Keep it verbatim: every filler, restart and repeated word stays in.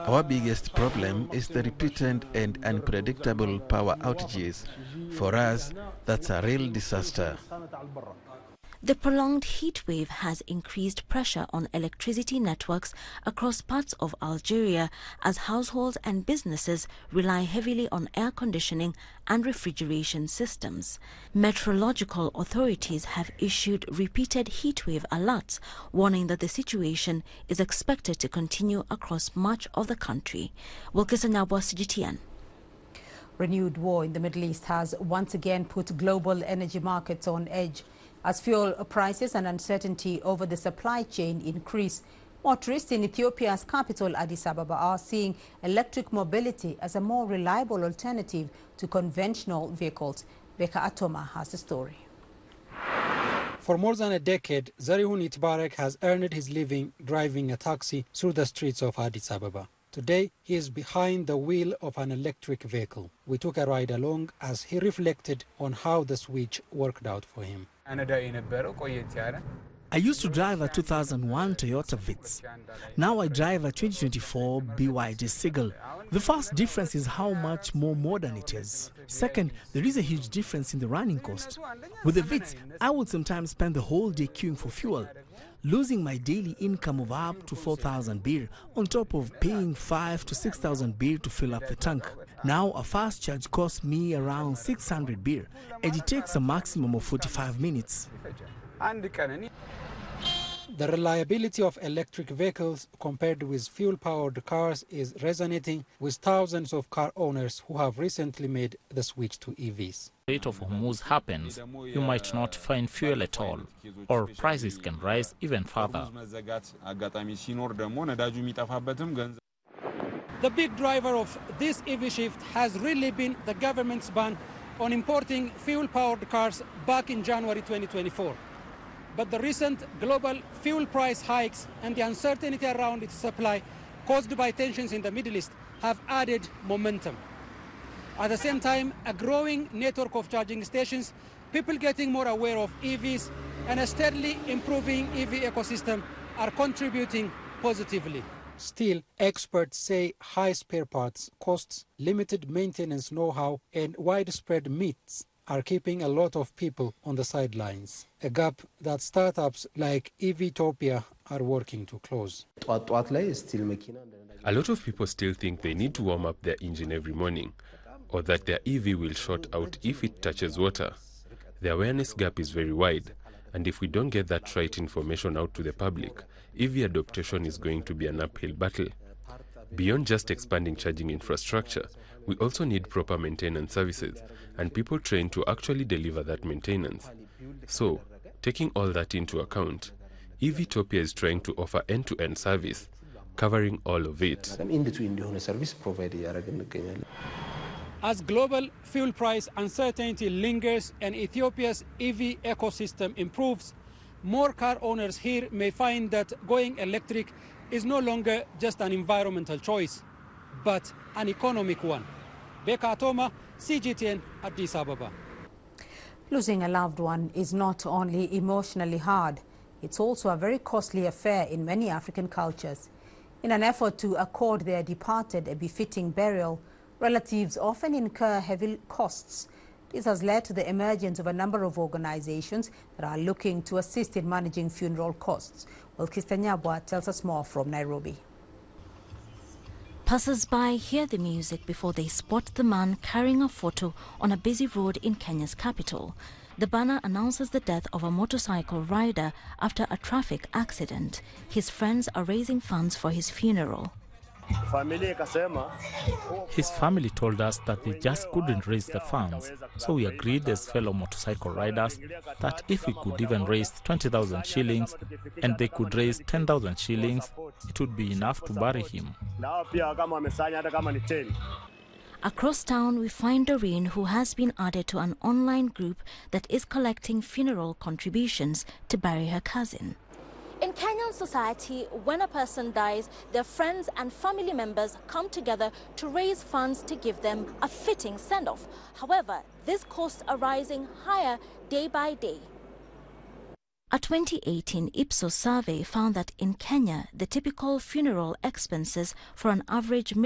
Our biggest problem is the repeated and unpredictable power outages. For us, that's a real disaster. The prolonged heat wave has increased pressure on electricity networks across parts of Algeria as households and businesses rely heavily on air conditioning and refrigeration systems. Meteorological authorities have issued repeated heat wave alerts, warning that the situation is expected to continue across much of the country. Wilkison Nyabwa, C G T N. Renewed war in the Middle East has once again put global energy markets on edge. As fuel prices and uncertainty over the supply chain increase, motorists in Ethiopia's capital, Addis Ababa, are seeing electric mobility as a more reliable alternative to conventional vehicles. Becca Atoma has the story. For more than a decade, Zarihun Itbarek has earned his living driving a taxi through the streets of Addis Ababa. Today, he is behind the wheel of an electric vehicle. We took a ride along as he reflected on how the switch worked out for him. I used to drive a two thousand one Toyota Vitz. Now I drive a twenty twenty-four B Y D Seagull. The first difference is how much more modern it is. Second, there is a huge difference in the running cost. With the Vitz, I would sometimes spend the whole day queuing for fuel, losing my daily income of up to four thousand birr on top of paying five to six thousand birr to fill up the tank. Now a fast charge costs me around six hundred birr and it takes a maximum of forty-five minutes. The reliability of electric vehicles compared with fuel-powered cars is resonating with thousands of car owners who have recently made the switch to E Vs. Strait of Hormuz happens, you might not find fuel at all, or prices can rise even further. The big driver of this E V shift has really been the government's ban on importing fuel-powered cars back in January twenty twenty-four. But the recent global fuel price hikes and the uncertainty around its supply caused by tensions in the Middle East have added momentum. At the same time, a growing network of charging stations, people getting more aware of E Vs, and a steadily improving E V ecosystem are contributing positively. Still, experts say high spare parts costs, limited maintenance know-how, and widespread myths are keeping a lot of people on the sidelines, a gap that startups like EVtopia are working to close. A lot of people still think they need to warm up their engine every morning, or that their E V will short out if it touches water. The awareness gap is very wide, and if we don't get that right information out to the public, E V adoption is going to be an uphill battle. Beyond just expanding charging infrastructure, we also need proper maintenance services and people trained to actually deliver that maintenance. So, taking all that into account, EVtopia is trying to offer end-to-end service, covering all of it. As global fuel price uncertainty lingers and Ethiopia's E V ecosystem improves, more car owners here may find that going electric is no longer just an environmental choice, but an economic one. Becca Atoma, C G T N, Addis Ababa. Losing a loved one is not only emotionally hard, it's also a very costly affair in many African cultures. In an effort to accord their departed a befitting burial, relatives often incur heavy costs. This has led to the emergence of a number of organizations that are looking to assist in managing funeral costs. Well, Kista Nyabwa tells us more from Nairobi. Passers-by hear the music before they spot the man carrying a photo on a busy road in Kenya's capital. The banner announces the death of a motorcycle rider after a traffic accident. His friends are raising funds for his funeral. His family told us that they just couldn't raise the funds, so we agreed as fellow motorcycle riders that if we could even raise twenty thousand shillings and they could raise ten thousand shillings, it would be enough to bury him. Across town, we find Doreen, who has been added to an online group that is collecting funeral contributions to bury her cousin. In Kenyan society, when a person dies, their friends and family members come together to raise funds to give them a fitting send-off. However, these costs are rising higher day by day. A twenty eighteen Ipsos survey found that in Kenya, the typical funeral expenses for an average